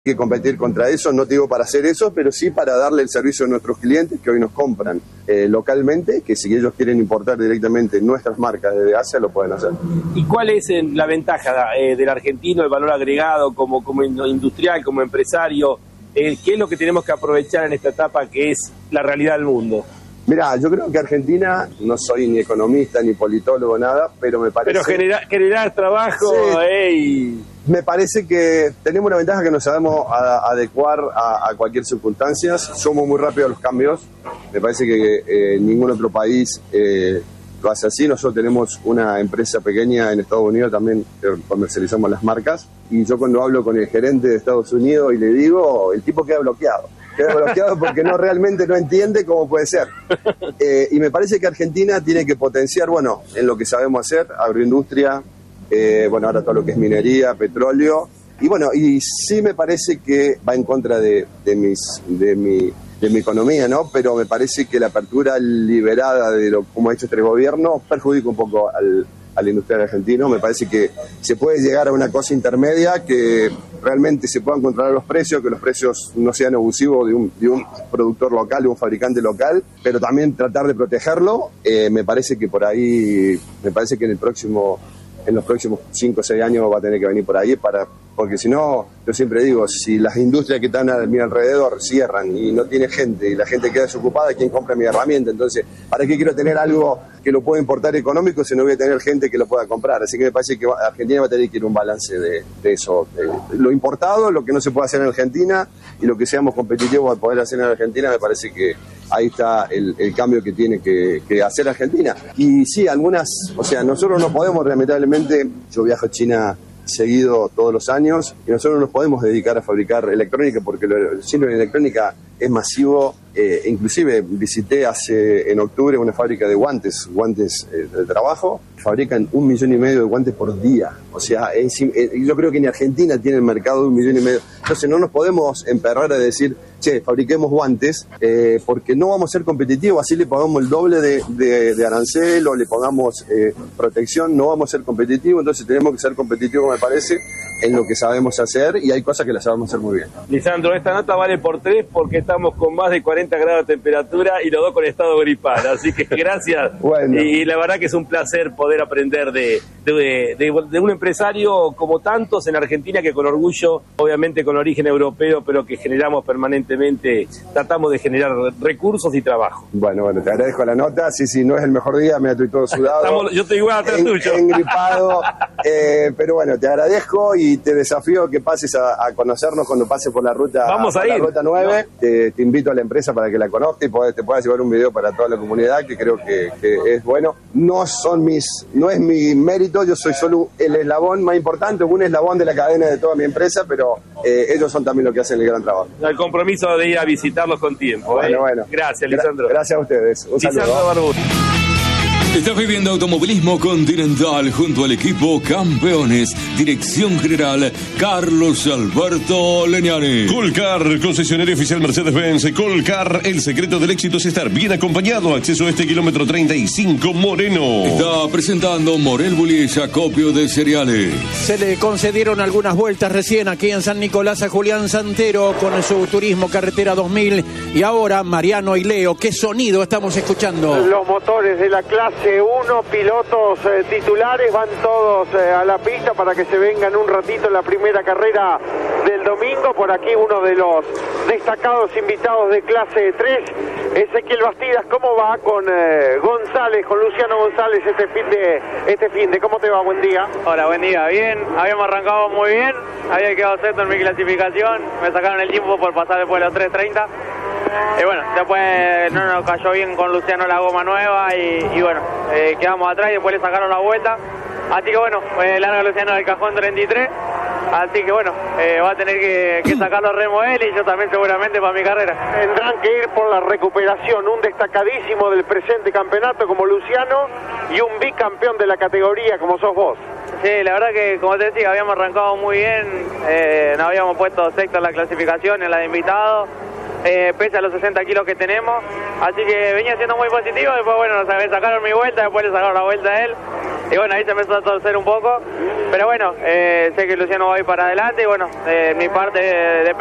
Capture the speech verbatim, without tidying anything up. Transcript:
que competir contra eso, no te digo para hacer eso, pero sí para darle el servicio a nuestros clientes que hoy nos compran eh, localmente, que si ellos quieren importar directamente nuestras marcas desde Asia, lo pueden hacer. ¿Y cuál es la ventaja eh, del argentino, el valor agregado como, como industrial, como empresario? Eh, ¿Qué es lo que tenemos que aprovechar en esta etapa que es la realidad del mundo? Mirá, yo creo que Argentina, no soy ni economista ni politólogo, nada, pero me parece... Pero generar, generar trabajo, sí, eh, y... Me parece que tenemos una ventaja que nos sabemos a, adecuar a, a cualquier circunstancia. Somos muy rápidos a los cambios. Me parece que eh, ningún otro país eh, lo hace así. Nosotros tenemos una empresa pequeña en Estados Unidos, también comercializamos las marcas. Y yo cuando hablo con el gerente de Estados Unidos y le digo, el tipo queda bloqueado. Queda bloqueado porque no realmente no entiende cómo puede ser. Eh, y me parece que Argentina tiene que potenciar, bueno, en lo que sabemos hacer, agroindustria, Eh, bueno, ahora todo lo que es minería, petróleo, y bueno, y sí me parece que va en contra de, de, mis, de, mi, de mi economía, ¿no? Pero me parece que la apertura liberada de lo como ha hecho este gobierno perjudica un poco al, al industrial argentino. Me parece que se puede llegar a una cosa intermedia, que realmente se puedan controlar los precios, que los precios no sean abusivos de un, de un productor local, de un fabricante local, pero también tratar de protegerlo. Eh, me parece que por ahí, me parece que en el próximo... en los próximos cinco o seis años va a tener que venir por ahí, para, porque si no, yo siempre digo, si las industrias que están a mi alrededor cierran y no tiene gente y la gente queda desocupada, ¿quién compra mi herramienta? Entonces, ¿para qué quiero tener algo que lo pueda importar económico si no voy a tener gente que lo pueda comprar? Así que me parece que Argentina va a tener que ir un balance de, de eso. De lo importado, lo que no se puede hacer en Argentina, y lo que seamos competitivos a poder hacer en Argentina, me parece que ahí está el, el cambio que tiene que, que hacer Argentina. Y sí, algunas, o sea, nosotros no podemos, lamentablemente, yo viajo a China seguido todos los años, y nosotros no nos podemos dedicar a fabricar electrónica, porque el cine de electrónica es masivo. Eh, inclusive visité hace en octubre una fábrica de guantes, guantes eh, de trabajo, fabrican un millón y medio de guantes por día. O sea, es, eh, yo creo que ni Argentina tiene el mercado de un millón y medio. Entonces no nos podemos emperrar a decir, che, fabriquemos guantes, eh, porque no vamos a ser competitivos, así le pagamos el doble de, de, de arancel o le pongamos eh, protección, no vamos a ser competitivos. Entonces tenemos que ser competitivos, me parece, en lo que sabemos hacer, y hay cosas que las sabemos hacer muy bien. Lisandro, esta nota vale por tres porque estamos con más de cuarenta grados de temperatura y los dos con estado gripal, así que gracias. Bueno. Y la verdad que es un placer poder aprender de, de, de, de un empresario como tantos en Argentina, que con orgullo, obviamente con origen europeo, pero que generamos permanentemente, tratamos de generar recursos y trabajo. Bueno, bueno, te agradezco la nota. Sí, sí, no es el mejor día, me estoy todo sudado. Estamos, yo estoy igual atrás en, tuyo. Engripado, eh, pero bueno, te agradezco y te desafío que pases a, a conocernos cuando pases por la ruta, Vamos a por ir. la ruta nueve. No. Te, te invito a la empresa para que la conozcas y podés, te puedas llevar un video para toda la comunidad, que creo que, que es bueno. No son mis, no es mi mérito, yo soy solo el eslabón más importante, un eslabón de la cadena de toda mi empresa, pero eh, ellos son también los que hacen el gran trabajo. El compromiso de ir a visitarlos con tiempo. Bueno, ¿eh? bueno. Gracias, Lisandro. Gra gracias a ustedes. Un Lisandro saludo. Barbuto. Estás viviendo Automovilismo Continental junto al equipo Campeones. Dirección General Carlos Alberto Leñani. Colcar, concesionario oficial Mercedes-Benz. Colcar, el secreto del éxito es estar bien acompañado. Acceso a este kilómetro treinta y cinco Moreno. Está presentando Morel Bullies, acopio de cereales. Se le concedieron algunas vueltas recién aquí en San Nicolás a Julián Santero con su Turismo Carretera dos mil. Y ahora Mariano y Leo, ¿qué sonido estamos escuchando? Los motores de la clase uno, pilotos eh, titulares, van todos eh, a la pista para que se vengan un ratito en la primera carrera del domingo. Por aquí uno de los destacados invitados de clase tres, Ezequiel Bastidas. ¿Cómo va con eh, González, con Luciano González este fin de este fin de? ¿Cómo te va? Buen día. Hola, buen día. Bien, habíamos arrancado muy bien, había quedado sexto en mi clasificación, me sacaron el tiempo por pasar después de los tres treinta. Y bueno, después no nos cayó bien con Luciano la goma nueva y, y bueno, eh, quedamos atrás y después le sacaron la vuelta. Así que bueno, eh, larga Luciano del cajón treinta y tres. Así que bueno, eh, va a tener que, que sacar los remos él y yo también seguramente para mi carrera. Tendrán que ir por la recuperación, un destacadísimo del presente campeonato como Luciano y un bicampeón de la categoría como sos vos. Sí, la verdad que como te decía, habíamos arrancado muy bien, eh, nos habíamos puesto sexto en la clasificación, en la de invitados. Eh, pese a los sesenta kilos que tenemos, así que venía siendo muy positivo. Después bueno, nos sacaron mi vuelta, después le sacaron la vuelta a él y bueno, ahí se empezó a torcer un poco, pero bueno, eh, sé que Luciano va a ir para adelante y bueno, eh, mi parte de